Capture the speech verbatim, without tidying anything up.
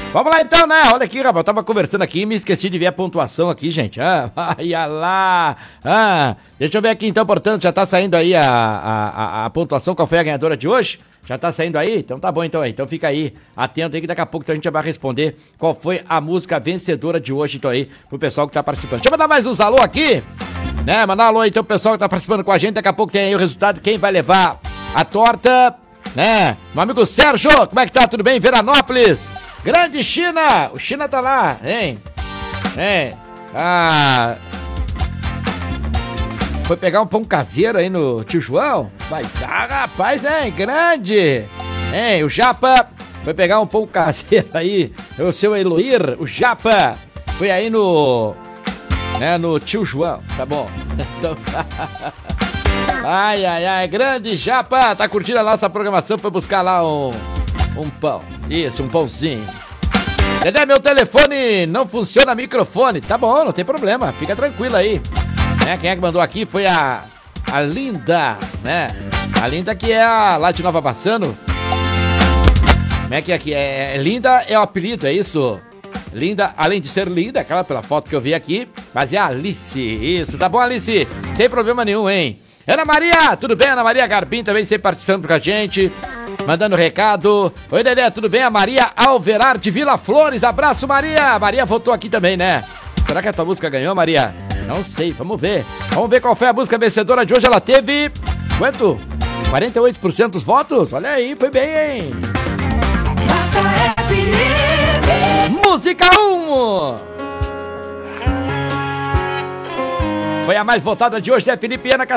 Vamos lá então, né? Olha aqui, rapaz, eu tava conversando aqui e me esqueci de ver a pontuação aqui, gente. Ah, olha lá. Ah, deixa eu ver aqui então, portanto, já tá saindo aí a, a, a, a pontuação, qual foi a ganhadora de hoje? Já tá saindo aí? Então tá bom então aí. Então fica aí, atento aí que daqui a pouco então, a gente já vai responder qual foi a música vencedora de hoje, então aí, pro pessoal que tá participando. Deixa eu mandar mais uns alô aqui, né? Mandar um alô aí então pro pessoal que tá participando com a gente. Daqui a pouco tem aí o resultado, quem vai levar a torta, né? Meu amigo Sérgio, como é que tá? Tudo bem? Veranópolis. Grande China! O China tá lá, hein? Hein? Ah... Foi pegar um pão caseiro aí no Tio João? Mas, ah, rapaz, hein? Grande! Hein? O Japa foi pegar um pão caseiro aí. O seu Eloir, o Japa, foi aí no... Né, no Tio João, tá bom? Então... Ai, ai, ai, grande Japa! Tá curtindo a nossa programação? Foi buscar lá um... Um pão, isso, um pãozinho. Dedé, meu telefone não funciona microfone. Tá bom, não tem problema, fica tranquilo aí. Né? Quem é que mandou aqui foi a, a Linda, né? A Linda que é a, lá de Nova Bassano. Como é que é aqui? É, é, Linda é o apelido, é isso? Linda, além de ser linda, aquela pela foto que eu vi aqui, mas é a Alice, isso, tá bom, Alice? Sem problema nenhum, hein? Ana Maria, tudo bem? Ana Maria Garbim também sempre participando com a gente, mandando recado. Oi, Dedé, tudo bem? A Maria Alverar de Vila Flores, abraço, Maria. A Maria votou aqui também, né? Será que a tua música ganhou, Maria? Não sei, vamos ver. Vamos ver qual foi a música vencedora de hoje. Ela teve, quanto? quarenta e oito por cento dos votos? Olha aí, foi bem, hein? Música um! Foi a mais votada de hoje, é Felipe Ana Castilho.